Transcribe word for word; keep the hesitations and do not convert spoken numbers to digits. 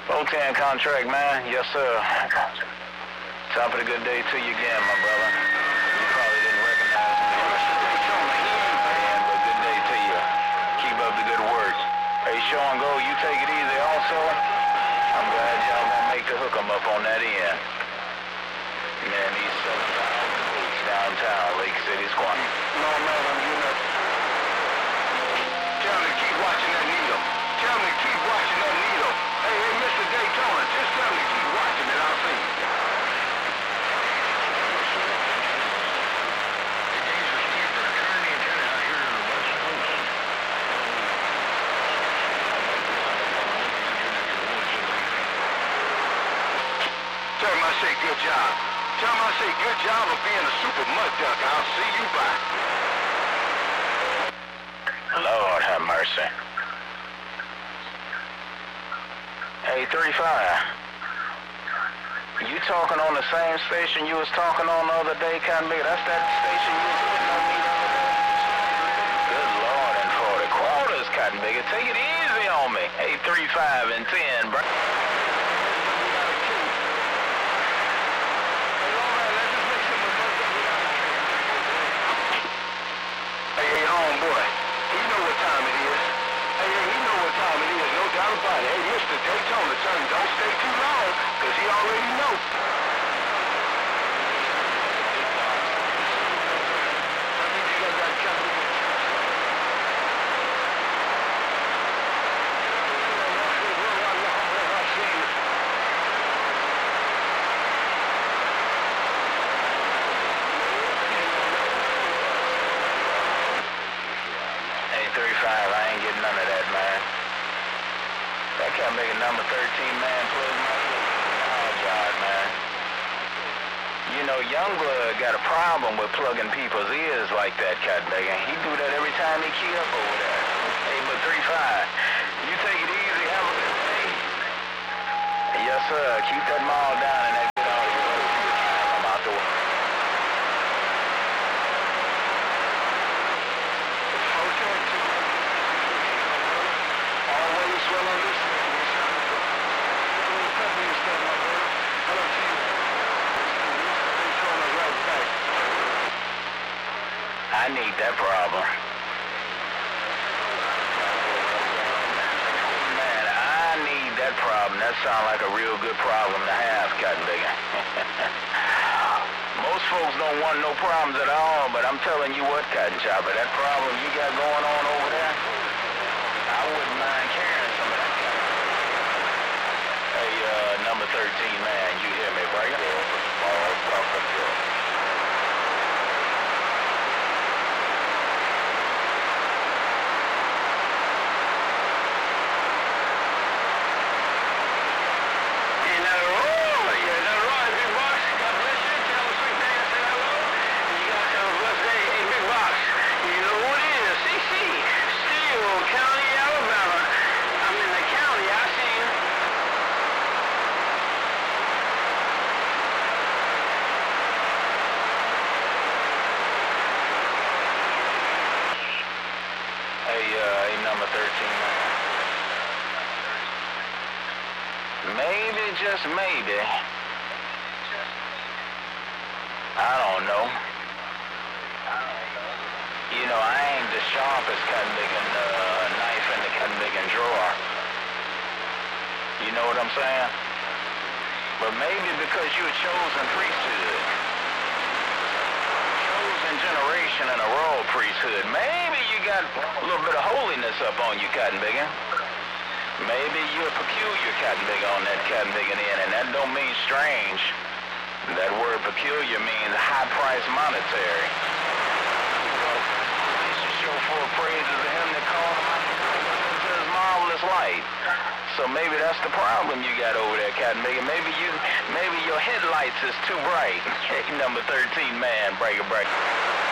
O ten contract, man. Yes, sir. Top of the good day to you again, my brother. You probably didn't recognize me. Man, but good day to you. Keep up the good work. Hey, Sean Go, you take it easy also. I'm glad y'all gonna make the hook 'em up on that end. Man, these seven thousand boots downtown, Lake City Squad. No, man, I'm getting up. Tell him to keep watching that needle. Tell him to keep watching that needle. Hey, hey, Mister Daytona, just tell him to keep watching it. I'll see. Tell him I say good job. Tell him I say good job of being a super mud duck. I'll see you back. Lord have mercy. Hey, thirty-five. You talking on the same station you was talking on the other day, Cotton Bigger? That's that station you was hitting on me the other day? Good Lord, and forty quarters, Cotton Bigger. Take it easy on me. Hey, thirty-five and ten, bro. Hey, Mister Daytona, tell him don't stay too long, because he already knows. Hey, thirty-five, I ain't getting none of that, man. That can't make a number thirteen, man. Plug my oh, God, man. You know, Youngblood got a problem with plugging people's ears like that, Cat Megan. He do that every time he key up over there. Hey, but three five, you take it easy. Have a good day. Yes, sir. Keep that mall down and that good audio. I'm out the way. Always well on this. I need that problem. Man, I need that problem. That sounds like a real good problem to have, Cotton Bigger. Most folks don't want no problems at all, but I'm telling you what, Cotton Chopper, that problem you got going on over there, I wouldn't mind carrying some of that. Hey, uh, number thirteen, man, you hear me, right? Maybe, just maybe, I don't know. You know, I ain't the sharpest cotton picking uh, knife in the cotton picking drawer. You know what I'm saying? But maybe because you're a chosen priesthood, chosen generation in a royal priesthood, maybe you got a little bit of holiness up on you, cotton picking. Maybe you're a peculiar cotton picking on that cotton picking end, and that don't mean strange. That word peculiar means high price monetary. Show for praises of him that called him into his marvelous light. So maybe that's the problem you got over there, cotton picking. Maybe you, maybe your headlights is too bright. Number thirteen, man, breaker break.